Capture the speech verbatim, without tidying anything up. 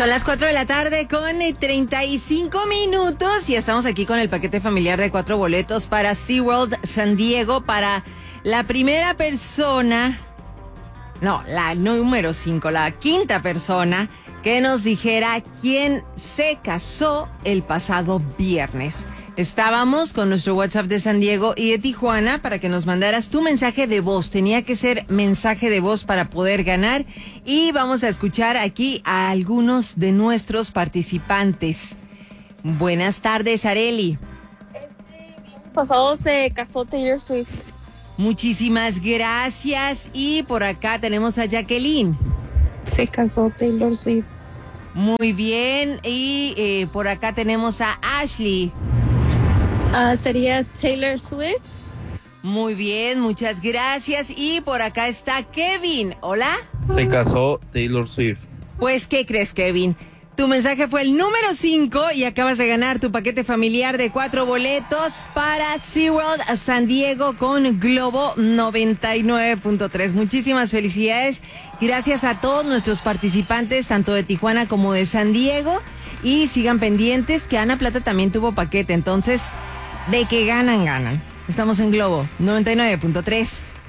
Son las cuatro de la tarde con treinta y cinco minutos y estamos aquí con el paquete familiar de cuatro boletos para SeaWorld San Diego para la primera persona, no, la número cinco, la quinta persona que nos dijera quién se casó el pasado viernes. Estábamos con nuestro WhatsApp de San Diego y de Tijuana para que nos mandaras tu mensaje de voz. Tenía que ser mensaje de voz para poder ganar. Y vamos a escuchar aquí a algunos de nuestros participantes. Buenas tardes, Areli. Este pasado se casó Taylor Swift. Muchísimas gracias. Y por acá tenemos a Jacqueline. Se casó Taylor Swift. Muy bien. Y eh, por acá tenemos a Ashley. Uh, sería Taylor Swift. Muy bien, muchas gracias. Y por acá está Kevin. Hola. Se casó Taylor Swift. Pues, ¿qué crees, Kevin? Tu mensaje fue el número cinco y acabas de ganar tu paquete familiar de cuatro boletos para SeaWorld a San Diego con Globo noventa y nueve punto tres. Muchísimas felicidades. Gracias a todos nuestros participantes, tanto de Tijuana como de San Diego. Y sigan pendientes que Ana Plata también tuvo paquete. Entonces, de que ganan, ganan. Estamos en Globo noventa y nueve punto tres.